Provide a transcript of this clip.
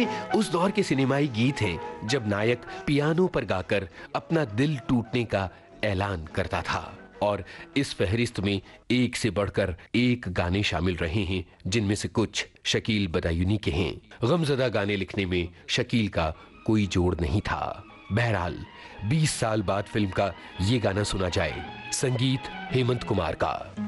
उस दौर के सिनेमाई गीत हैं जब नायक पियानो पर गाकर अपना दिल टूटने का ऐलान करता था। और इस फहरिस्त में एक से बढ़कर एक गाने शामिल रहे हैं, जिनमें से कुछ शकील बदायूनी के हैं। गमज़दा गाने लिखने में शकील का कोई जोड़ नहीं था। बहरहाल 20 साल बाद फिल्म का ये गाना सुना जाए, संगीत हेमंत कुमार का।